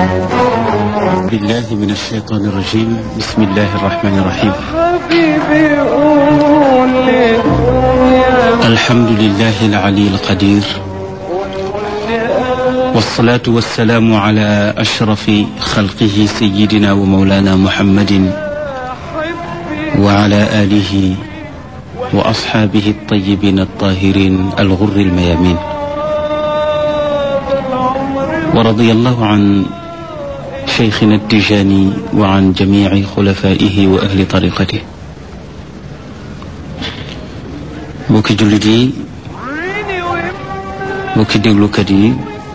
بالله من الشيطان الرجيم بسم الله الرحمن الرحيم الحمد لله العلي القدير والصلاة والسلام على أشرف خلقه سيدنا ومولانا محمد وعلى آله وأصحابه الطيبين الطاهرين الغر الميامين ورضي الله عن شيخنا التجاني وعن جميع خلفائه وأهل طريقته mbokki jullit yi mbokki déglukat yi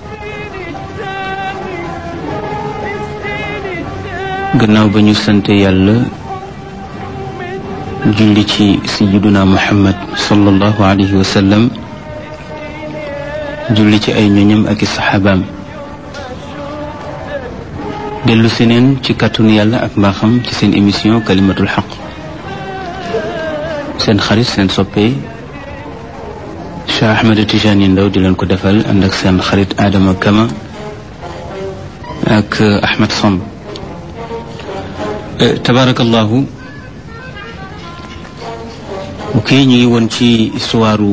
gannaaw ba ñu sante yàlla julli ci sayyiduna Muhammad sallallahu alayhi wa sallam julli ci ay ñoñam ak i saxaabaam dellu seneen ci kàttanu yàlla ak mbaaxam ci seen émission kalimatul xaq seen xarit seen soppe Cheikh Ahmed Tidiane Ndao di leen ko defal ànd ak seen xarit Adama Kama ak Ahmed Samb tabarakallahu ok ñu ngi woon ci histoire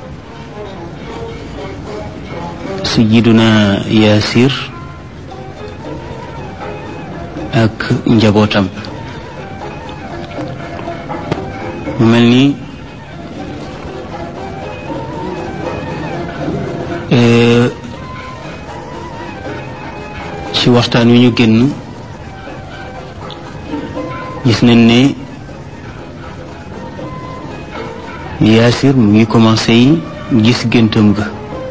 sayyiduna Yaasir ak njabootam mu mel ni ci waxtaan wi ñu génn gis nañ ne Yaasir mu ngi commencé yi gis géntam ga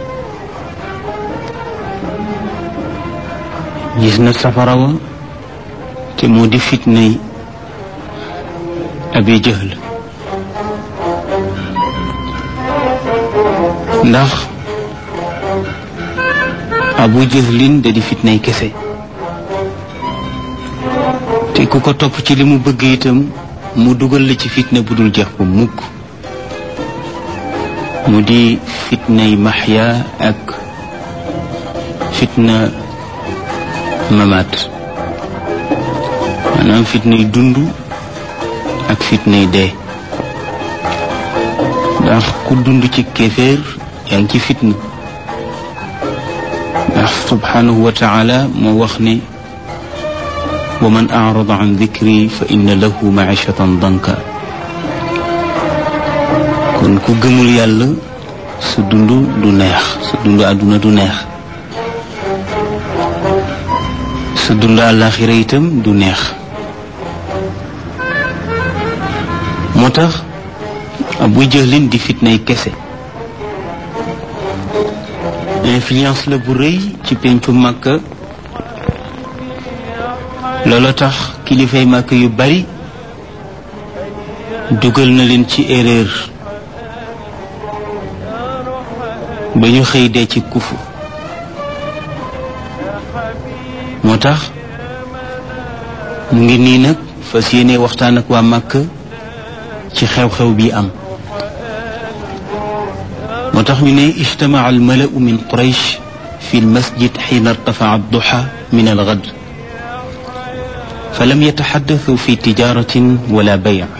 gis na safara wa te moo di fitnay Abi Jahl ndax Abu Jahlin da di fitnay kese te ku ko topp ci li mu bëgg itam mu dugal la ci fitna bu dul jeex bu mukk mu di fitnay Mahya ak fitna Mamaat maanaam fitnay dund ak fitnay dee ndax ku dund ci kéeféer yaa ngi ci fitna ndax subhanahu wa taala moo wax ne wa man arada an dikri fa inna lahu maishatan danka kon ku gëmul yàlla sa dund du neex sa dund àdduna du neex sa dund àllaaxira itam du neex moo tax Abu Jahlin di fitnay kese influence la bu rëy ci pencu Makka loolu tax kilifay Makka yu bari dugal na leen ci erreur ba ñu xëy dee ci kufu moo tax mu ngi nii nag fas yéene waxtaan ak waa Makka ci xew-xew bi am moo tax ñu ne ijtamaca almalau min Quraysh fi lmasjid xiina irtafaca adduxa min algad falam yataxaddasu fi tijaratin wala bayc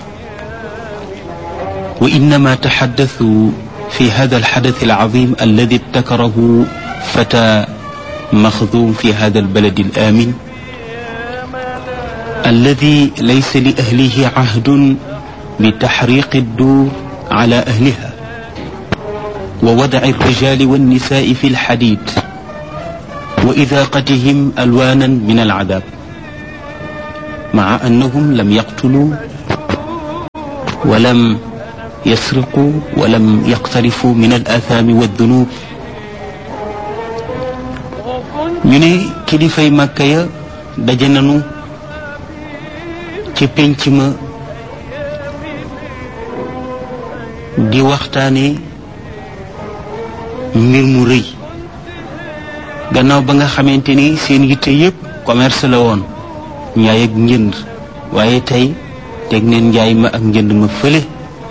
wa innama taxaddasu fi hada alxadath alcazim alladi ibtakarahu fata maxdum fi hada albalad alamin alladi laysa li ahlihi cahdun بتحريق الدور على أهلها ووضع الرجال والنساء في الحديد وإذاقتهم ألوانا من العذاب مع أنهم لم يقتلوا ولم يسرقوا ولم يقترفوا من الآثام والذنوب من كلفي مكة دجننو ci penc ma di waxtaane mbir mu rëy gannaaw ba nga xamante ni seen yitte yépp commerce la woon njaay ak njënd waaye tey teg neen njaay ma ak njënd ma fële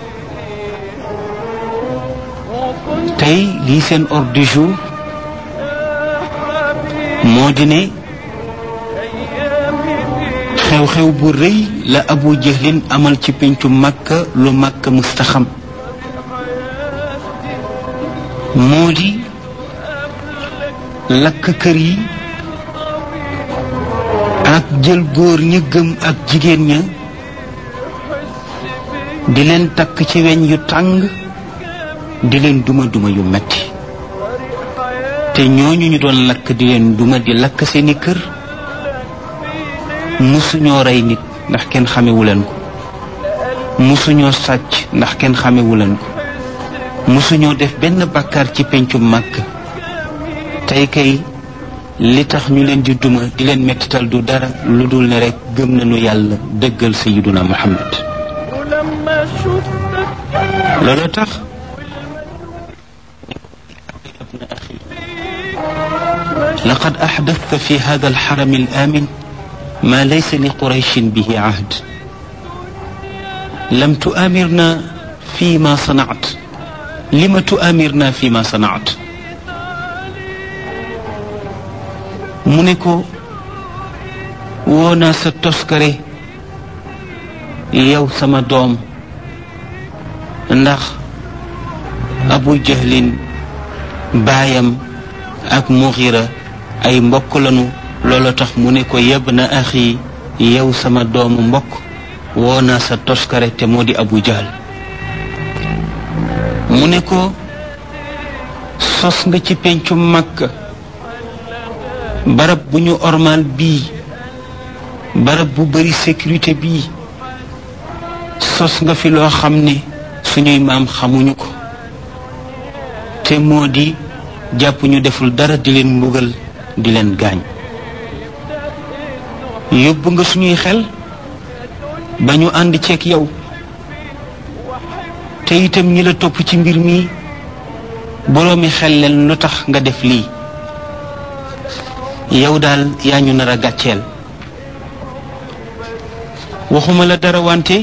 tey lii seen ordre du jour moo di ne xew-xew bu rëy la Abu Jahlin amal ci pencu Makka lu Makka mustaxam moo di lakk kër yi ak jël góor ña gëm ak jigéen ña di leen takk ci weñ yu tàng di leen duma yu metti te ñooñu ñu doon lakk di leen duma di lakk seeni kër musuñoo rey nit ndax kenn xamewu leen ko musuñoo sàcc ndax kenn xamewu leen ko musuñoo def benn bàkkaar ci pencu Makka tey kay li tax ñu leen di duma di leen mettital du dara lu dul ne rekk gëm nañu yàlla dëggal sayyiduna Muhammad loolu tax laqad ahdathta fi hadha al-haram al-amin ما ليس لقريش به عهد لم تؤامرنا فيما صنعت لم تؤامرنا فيما صنعت منكو ونا ستسكري يو سما دوم ndax Abu Jahlin baayam ak Mughira ay mbokk lañu loolu tax mu ne ko yeb na axi yow sama doomu mbokk woo naa sa toskare te moo di Abu Jahl mu ne ko sos nga ci pencu Makka barab bu ñu ormal bii barab bu bari sécurité bii sos nga fi loo xam ne suñuy maam xamuñu ko te moo di jàpp ñu deful dara di leen mbugal di leen gaañ yóbbu nga suñuy xel ba ñu ànd ceeg yow te itam ñi la topp ci mbir mi boroomi xel leen lu tax nga def lii yow daal yaa ñu nar a gàcceel waxuma la dara wante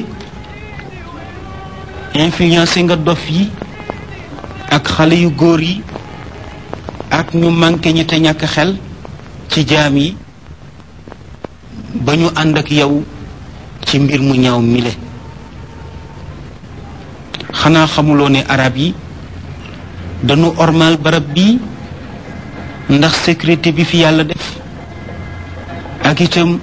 influencé nga dof yi ak xale yu góor yi ak ñu manqué ñi te ñàkk xel ci jaam yi ba ñu ànd ak yow ci mbir mu ñaaw mile xanaa xamuloo ne arab yi dañu ormal barab bii ndax sécurité bi fi yàlla def ak itam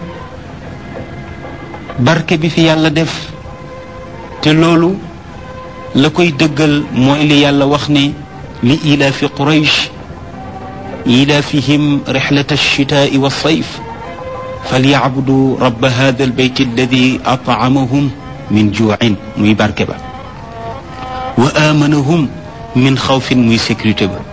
barke bi fi yàlla def te loolu la koy dëggal mooy li yàlla wax ne li ilaafi quraysh ilaafihim rixlata alchitaai walsayf فليعبدوا رب هذا البيت الذي أطعمهم من جوع muy barke ba wa amanahum min xawfin muy sécurité ba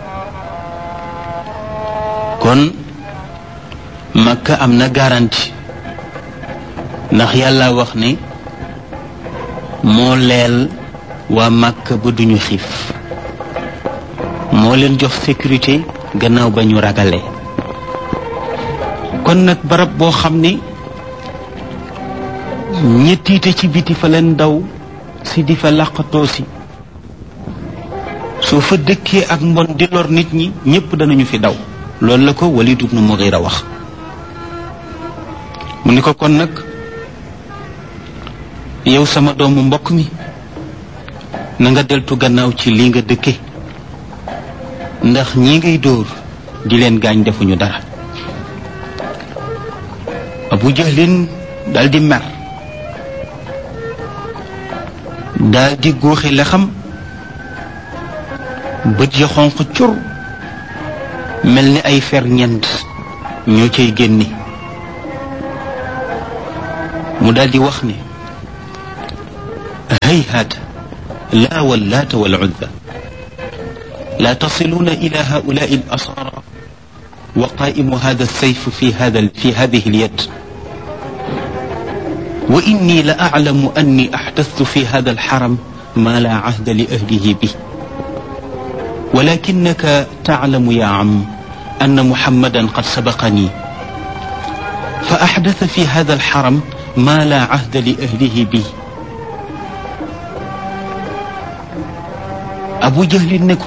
kon Makka am na garantie ndax yàlla wax ne moo leel waa Makka ba duñu xiif moo leen jox sécurité gannaaw ba ñu ragalee kon nag barab boo xam ne ñettiite ci biti fa leen daw si di fa làqatoo si soo fa dëkkee ak mbon di lor nit ñi ñépp danañu fi daw loolu la ko Walid ibn Mughira wax mu ni ko kon nag yow sama doomu mbokk mi na nga deltu gannaaw ci lii nga dëkke ndax ñi ngay dóor di leen gaañ defuñu dara Abu Jahlin daldi mer daldi góoxi la xam bët ya xonq cur mel ni ay ferñeent ñoo cay génne mu daldi wax ne hayhaat laa wallaata wal uzza laa tasiluuna ila haulaai al asara wa qaa'imu hada alsayf fi hadihi alyad وإني لأعلم أني أحدثت في هذا الحرم ما لا عهد لأهله به ولكنك تعلم يا عم أن محمدا قد سبقني فأحدث في هذا الحرم ما لا عهد لأهله به أبو جهل نكو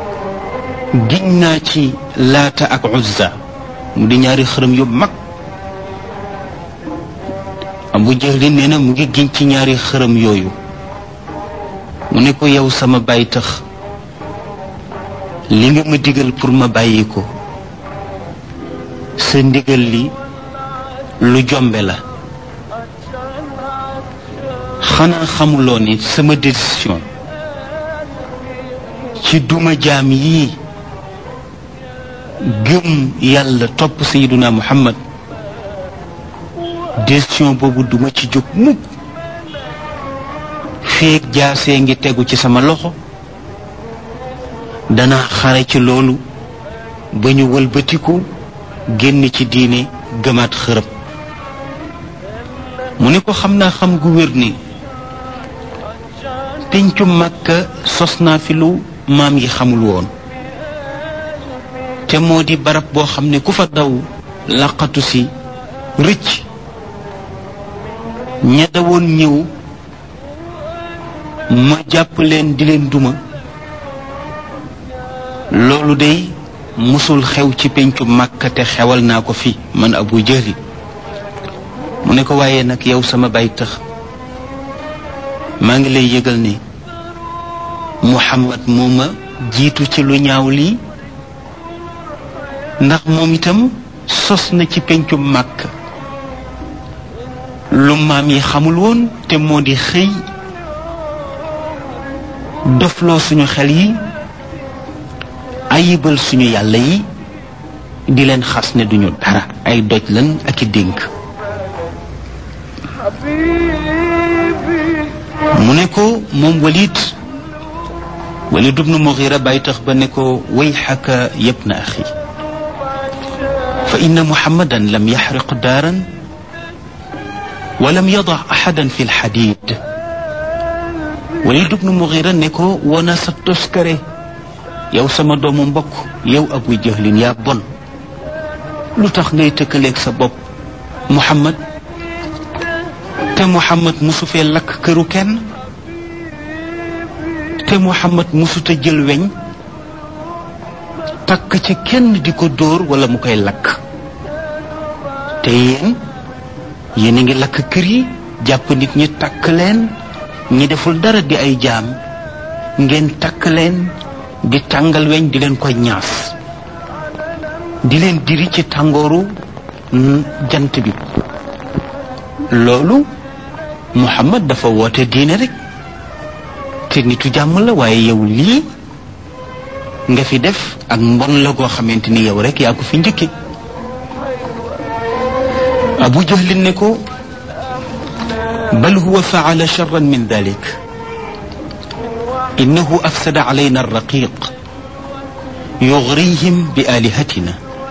جناتي لا تأك عزة مدي ñaari xërëm yu mag Abu Jahlin nee na mu ngi giñ ci ñaari xërëm yooyu mu ne ko yow sama baay tax li nga ma digal pour ma bàyyi ko sa ndigal li lu jombe la xanaa xamuloo ni sama décision ci duma jaam yii gëm yàlla topp Sayyiduna Muhammad décision boobu duma ci jóg mukk feek jaasee ngi tegu ci sama loxo dana xare ci loolu ba ñu wëlbatiku génn ci diine gëmaat xërëb mu ne ko xam naa xam gu wér ni péncu Makka sos naa fi lu maam yi xamul woon te moo di barab boo xam ne ku fa daw laqatu si rëcc ña dawoon ñëw ma jàpp leen di leen duma loolu day musul xew ci péncu Makka te xewal naa ko fi man Abu Jahl mu ne ko waaye nag yow sama baay tax maa ngi lay yëgal ne Muhammad moo ma jiitu ci lu ñaaw lii ndax moom itam sos na ci péncu Makka lu maam yi xamul woon te moo di xëy dofloo suñu xel yi ayibal suñu yàlla yi di leen xas ne duñu dara ay doj lan ak i dénk mu ne ko moom Walid ibn Mughira bàyyi tax ba ne ko wayxaka yabna axi fa inna Muhammadan lam yaxriq daaran wa lam yada axadan fi lxadid Walid ibn Mughira ne ko wona sa toskare yow sama doomu mbokk yow Abu Jahlin yaa bon lu tax ngay tëkkaleeg sa bopp Muhammad te Muhammad musu fee lakk këru kenn te Muhammad musuta jël weñ takk ci kenn di ko dóor wala mu koy lakk te yéen a ngi lakk kër yi jàpp nit ñi takk leen ñi deful dara di ay jaam ngeen takk leen di tàngal weñ di leen koy ñaas di leen diri ci tàngooru jant bi loolu Muhammad dafa woote diine rek te nitu jàmm la waaye yow lii nga fi def ak mbon la goo xamante ni yow rek yaa ko fi njëkke Abu Jahlin ne ko bal huwa faala charran min dalik innahu afsada alayna arraqiq yugrihim bi alihatina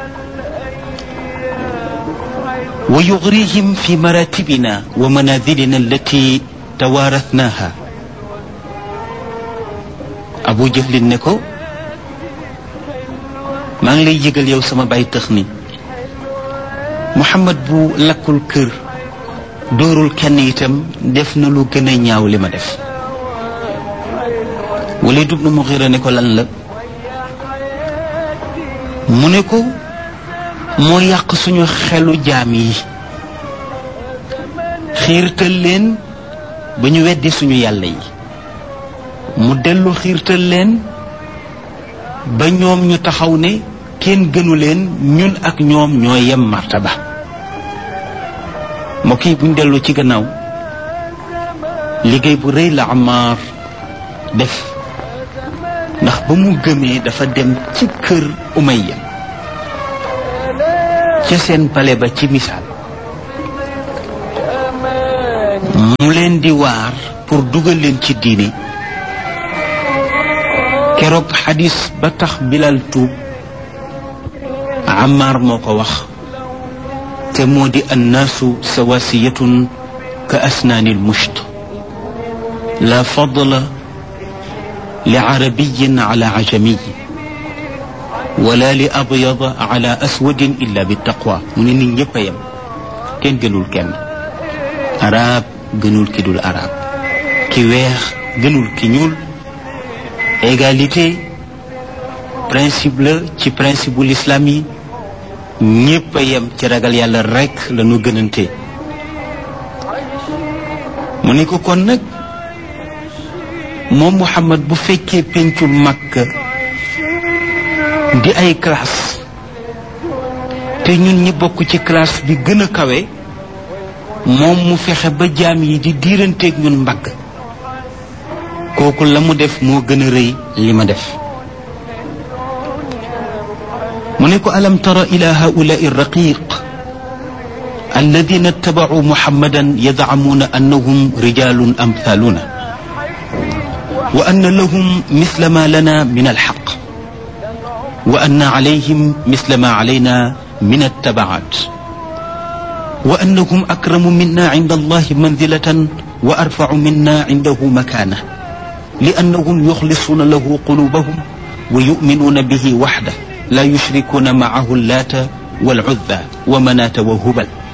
wa yugrihim fi maratibina wa manazilina allati tawaarathnaha Abu Jahlin ne ko maa ngi lay yëgal yow sama baay tax ni Muhammad bu lakkul kër dóorul kenn itam def na lu gën a ñaaw li ma def Walid ibn Mughira ne ko lan la mu ne ko moo yàq suñu xelu jaam yi xiirtal leen ba ñu weddi suñu yàlla yi mu dellu xiirtal leen ba ñoom ñu taxaw ne kenn gënu leen ñun ak ñoom ñoo yem martaba mbokk yi buñ dellu ci gannaaw liggéey bu rëy la Ammar def ndax ba mu gëmee dafa dem ci kër Umayya ca seen pale ba ci misaal mu leen di waar pour dugal leen ci diine keroog xadis ba tax Bilal tuub Ammar moo ko wax te moo di annaasu sawasiyatun ka asnaani almusht la fadla li arabiyin ala ajamiy wala li abyada ala aswadin illa bi taqwa mu ne nit ñëpp a yem kenn gënul kenn arab gënul ki dul arab ki weex gënul ki ñuul égalité principe la ci principe bu l'islam yi ñëpp a yem ci ragal yàlla rekk la ñu gënante mu ne ko kon nag moom Muhammad bu fekkee pencu Makka di ay classe te ñun ñi bokk ci classe bi gën a kawe moom mu fexe ba jaam yi di diiranteeg ñun mbagg kooku la mu def moo gën a rëy li ma def mu ne ko alam tara ila haulaai raqiq alladina ittabacuu muhammadan yadcamuuna annahum rijalun amthaluna wa anna lahum misla ma lana min alxaq wa anna calayhim misla ma calayna min attabacat wa annahum akramu minna cinda allahi manzilatan wa arfacu minna cindahu makana liannahum yuxlisuuna lahu qulubahum wa yuminuuna bihi waxda la yushrikuuna macahu allaata walcuzza wa manaata wa hubal